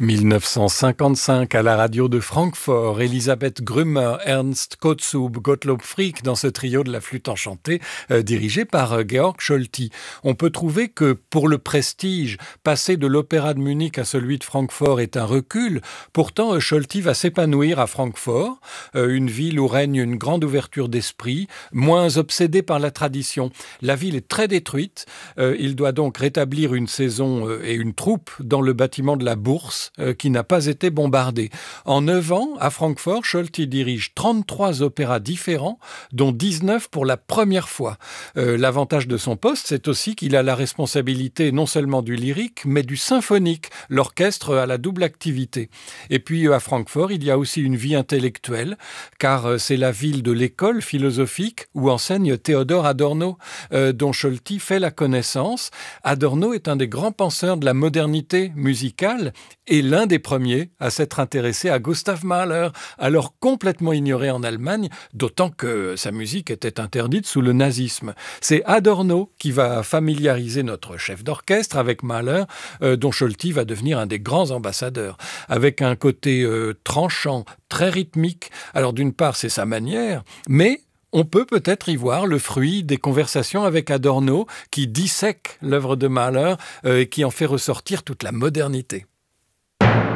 1955, à la radio de Francfort, Elisabeth Grümmer, Ernst Kotzub, Gottlob Fricke dans ce trio de la flûte enchantée, dirigé par Georg Scholti. On peut trouver que pour le prestige, passer de l'opéra de Munich à celui de Francfort est un recul. Pourtant, Scholti va s'épanouir à Francfort, une ville où règne une grande ouverture d'esprit, moins obsédée par la tradition. La ville est très détruite. Il doit donc rétablir une saison et une troupe dans le bâtiment de la Bourse, qui n'a pas été bombardé. En 9 ans, à Francfort, Scholti dirige 33 opéras différents, dont 19 pour la première fois. L'avantage de son poste, c'est aussi qu'il a la responsabilité non seulement du lyrique, mais du symphonique. L'orchestre a la double activité. Et puis à Francfort, il y a aussi une vie intellectuelle, car c'est la ville de l'école philosophique où enseigne Théodore Adorno, dont Scholti fait la connaissance. Adorno est un des grands penseurs de la modernité musicale et l'un des premiers à s'être intéressé à Gustav Mahler, alors complètement ignoré en Allemagne, d'autant que sa musique était interdite sous le nazisme. C'est Adorno qui va familiariser notre chef d'orchestre avec Mahler, dont Scholti va devenir un des grands ambassadeurs, avec un côté tranchant, très rythmique. Alors d'une part, c'est sa manière, mais on peut peut-être y voir le fruit des conversations avec Adorno qui dissèque l'œuvre de Mahler et qui en fait ressortir toute la modernité.